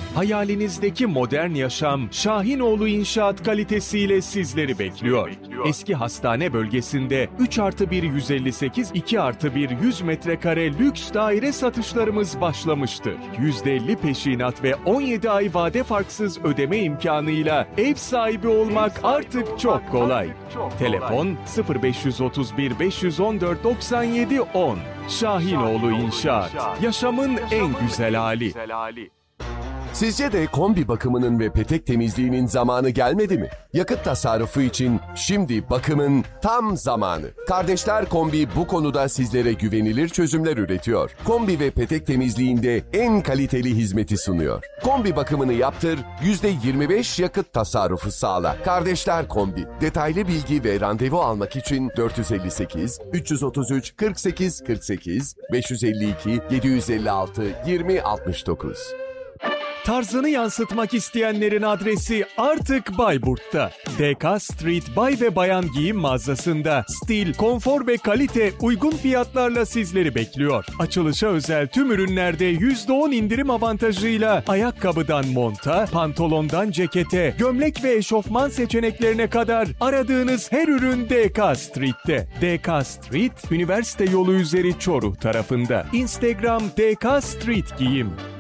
Hayalinizdeki modern yaşam Şahinoğlu İnşaat kalitesiyle sizleri bekliyor. Eski hastane bölgesinde 3+1 158, 2+1 100 metrekare lüks daire satışlarımız başlamıştır. %50 peşinat ve 17 ay vade farksız ödeme imkanıyla ev sahibi olmak artık çok kolay. Telefon 0531 514 97 10. Şahinoğlu İnşaat. Yaşamın en güzel hali. Sizce de kombi bakımının ve petek temizliğinin zamanı gelmedi mi? Yakıt tasarrufu için şimdi bakımın tam zamanı. Kardeşler Kombi bu konuda sizlere güvenilir çözümler üretiyor. Kombi ve petek temizliğinde en kaliteli hizmeti sunuyor. Kombi bakımını yaptır, %25 yakıt tasarrufu sağla. Kardeşler Kombi. Detaylı bilgi ve randevu almak için 458 333 48 48 552 756 20 69. Tarzını yansıtmak isteyenlerin adresi artık Bayburt'ta. DK Street Bay ve Bayan Giyim mağazasında stil, konfor ve kalite uygun fiyatlarla sizleri bekliyor. Açılışa özel tüm ürünlerde %10 indirim avantajıyla ayakkabıdan monta, pantolondan cekete, gömlek ve eşofman seçeneklerine kadar aradığınız her ürün DK Street'te. DK Street, üniversite yolu üzeri Çoruh tarafında. Instagram DK Street Giyim.